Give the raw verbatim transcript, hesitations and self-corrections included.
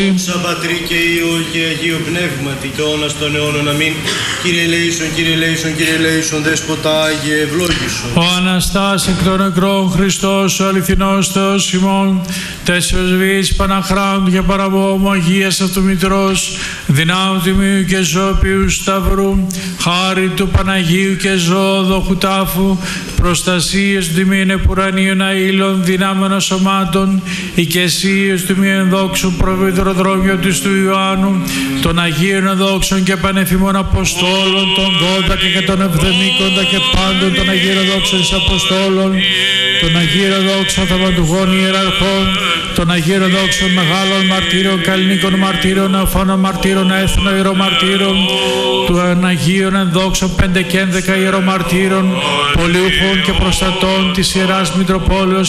Σαν Πατρί και Υιό και Αγίο Πνεύματι, και όνας των αιώνων. Αμήν. Κύριε ελέησον, Κύριε ελέησον, Κύριε ελέησον, Δέσποτα Άγιε ευλόγησον. Ο Αναστάς εκ των νεκρών Χριστός, ο αληθινός Θεός ημών, τέσσερις βίης Παναχράντου και παραβόμου Αγίας Αυτομητρός, δυνάμου τιμίου και ζώπιου σταυρού, χάρη του Παναγίου και ζωοδόχου τάφου, προστασίες του τιμίων επουρανίων αήλων, δυνάμενων σωμάτων, οικεσίες του μη ενδόξου προβιτροδρόμιο της του Ιωάννου, των Αγίων ενδόξων και πανεφημών Αποστόλων, των δώδεκα και των εβδομήκοντα και πάντων των Αγίων ενδόξων της Αποστόλων, των Αγίων ενδόξων θαυματουργών ιεραρχών, των Αγίων ενδόξων μεγάλων μαρτύρων, καλλινίκων μαρτύρων, αφώνων μαρτύρων, έθνο ιερομαρτύρων, των Αγίων ενδόξων πέντε και ένδεκα ιερομαρτύρων, πολιούχων και προστατών της Ιεράς Μητροπόλεως